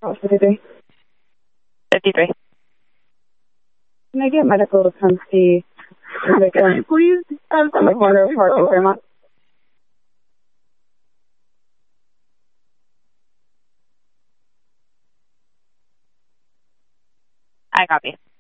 53. 53. Can I get medical to come see the victim? Please. On the corner of Park and Fairmont. I copy.